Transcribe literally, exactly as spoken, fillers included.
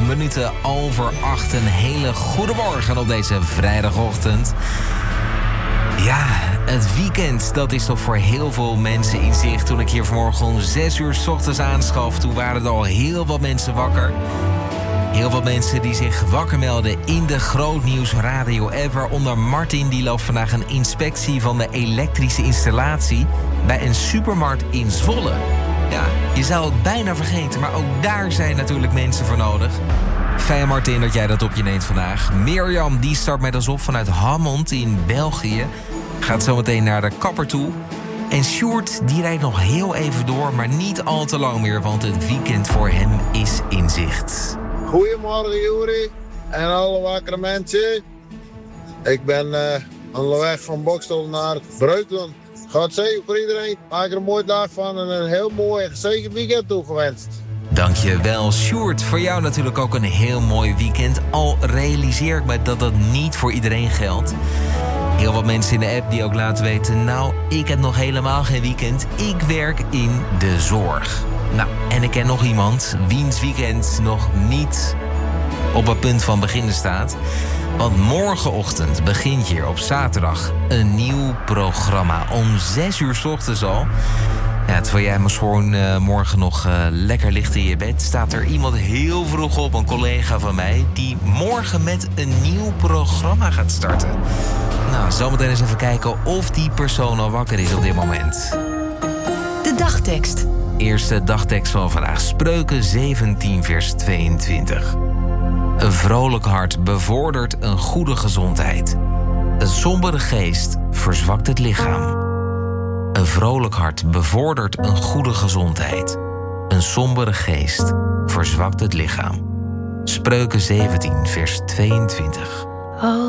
minuten over acht. Een hele goede morgen op deze vrijdagochtend. Ja, het weekend, dat is toch voor heel veel mensen in zicht. Toen ik hier vanmorgen om zes uur 's ochtends aanschaf, toen waren er al heel wat mensen wakker. Heel wat mensen die zich wakker melden in de Grootnieuws Radio app. Waaronder Martin, die loopt vandaag een inspectie van de elektrische installatie bij een supermarkt in Zwolle. Ja, je zou het bijna vergeten, maar ook daar zijn natuurlijk mensen voor nodig. Fijn, Martin, dat jij dat op je neemt vandaag. Mirjam, die start met ons op vanuit Hammond in België. Gaat zometeen naar de kapper toe. En Sjoerd, die rijdt nog heel even door, maar niet al te lang meer, want het weekend voor hem is in zicht. Goedemorgen, Juri en alle wakkere mensen. Ik ben uh, onderweg van Bokstel naar Breukelen. Gaat zeker voor iedereen. Maak er een mooie dag van en een heel mooi en gezegend weekend toegewenst. Dankjewel, Sjoerd. Voor jou natuurlijk ook een heel mooi weekend. Al realiseer ik me dat dat niet voor iedereen geldt. Heel wat mensen in de app die ook laten weten, nou, ik heb nog helemaal geen weekend. Ik werk in de zorg. Nou, en ik ken nog iemand wiens weekend nog niet op het punt van beginnen staat. Want morgenochtend begint hier op zaterdag een nieuw programma. Om zes uur 's ochtends al. Ja, terwijl jij maar gewoon uh, morgen nog uh, lekker ligt in je bed, staat er iemand heel vroeg op, een collega van mij, die morgen met een nieuw programma gaat starten. Nou, zometeen eens even kijken of die persoon al wakker is op dit moment. De dagtekst. Eerste dagtekst van vandaag. Spreuken zeventien, vers tweeëntwintig. Een vrolijk hart bevordert een goede gezondheid. Een sombere geest verzwakt het lichaam. Een vrolijk hart bevordert een goede gezondheid. Een sombere geest verzwakt het lichaam. Spreuken zeventien, vers tweeëntwintig.